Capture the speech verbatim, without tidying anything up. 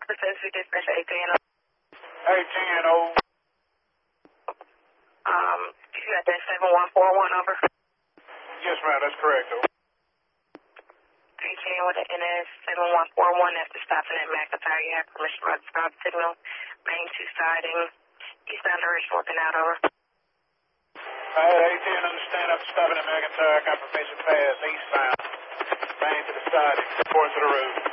Pacific Dispatch A T N O. A T N O. Um, you got that seven one four one number? Yes, ma'am, that's correct, though. A T N with the N S seven one four one after stopping at McIntyre. You have permission to stop signal. Main two siding. Eastbound direction working out, over. I had A T N understand after stopping at McIntyre, got permission to pass eastbound. Main to the siding, report to the road.